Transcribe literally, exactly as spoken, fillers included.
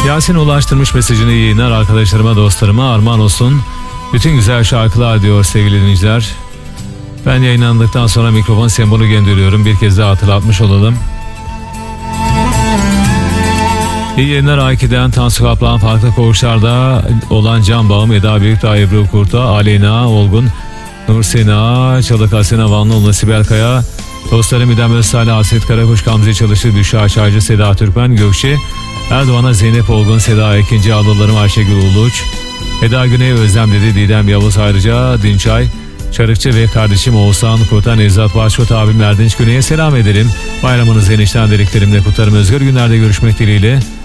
Yasin ulaştırmış mesajını. İyi yayınlar arkadaşlarıma, dostlarıma armağan olsun. Bütün güzel şarkılar diyor sevgili dinleyiciler. Ben yayınlandıktan sonra mikrofon sembolü gönderiyorum. Bir kez daha hatırlatmış olalım. İyi yayınlar A iki'den Tansu Kaplan, farklı koğuşlarda olan Can Bağım, Eda Büyükdağ, Ebru Kurt'a, Aleyna Olgun, Nur Sena, Çalık Asena, Vanlıoğlu, Sibel Kaya, dostlarım İdem Özsalih, Hasret Karakuş, Gamze Çalışır, Büşra Çaycı, Seda Türkmen, Gökçe, Erdoğan'a, Zeynep Olgun, Seda ikinci ablalarım Ayşegül Uluç, Eda Güney, Özlem dedi, Didem Yavuz, ayrıca Dinçay, Çarıkçı ve kardeşim Oğuzhan Kurtan, Nevzat Başkot, abim Erdinç Güney'e selam ederim. Bayramınızı enişten dediklerimle kutlarım. Özgür günlerde görüşmek dileğiyle.